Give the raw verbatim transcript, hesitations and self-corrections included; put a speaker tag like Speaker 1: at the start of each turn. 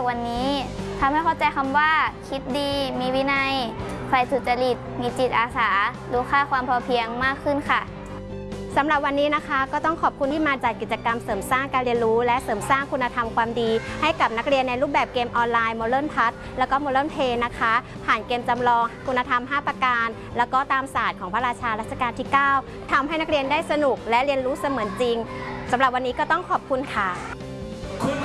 Speaker 1: จากวันนี้ทำให้เข้าใจคำว่าคิดดีมีวินัยใฝ่สุจริตมีจิตอาสารู้ค่าความพอเพียงมากขึ้นค่ะ
Speaker 2: สำหรับวันนี้นะคะก็ต้องขอบคุณที่มาจัดกิจกรรมเสริมสร้างการเรียนรู้และเสริมสร้างคุณธรรมความดีให้กับนักเรียนในรูปแบบเกมออนไลน์ Modern Plus แล้วก็ Modern Play นะคะผ่านเกมจำลองคุณธรรมห้าประการแล้วก็ตามศาสตร์ของพระราชารัชกาลที่เก้าทำให้นักเรียนได้สนุกและเรียนรู้เสมือนจริงสำหรับวันนี้ก็ต้องขอบคุณค่ะ